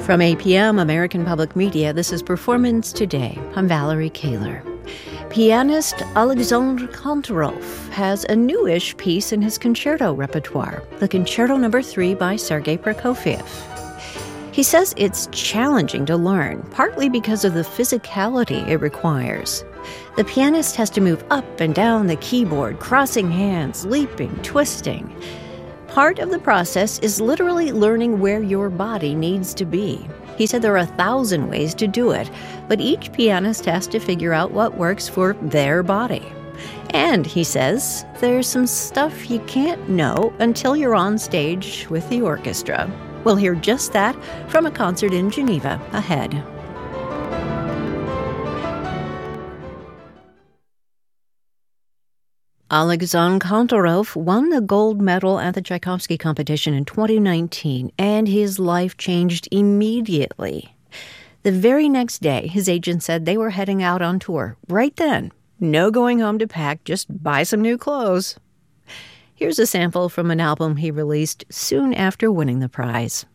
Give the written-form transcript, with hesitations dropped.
From APM, American Public Media, this is Performance Today. I'm Valerie Kaler. Pianist Alexandre Kantorov has a newish piece in his concerto repertoire, the Concerto No. 3 by Sergei Prokofiev. He says it's challenging to learn, partly because of the physicality it requires. The pianist has to move up and down the keyboard, crossing hands, leaping, twisting. Part of the process is literally learning where your body needs to be. He said there are 1,000 ways to do it, but each pianist has to figure out what works for their body. And, he says, there's some stuff you can't know until you're on stage with the orchestra. We'll hear just that from a concert in Geneva ahead. Alexandre Kantorov won the gold medal at the Tchaikovsky competition in 2019, and his life changed immediately. The very next day, his agent said they were heading out on tour. Right then, no going home to pack, just buy some new clothes. Here's a sample from an album he released soon after winning the prize.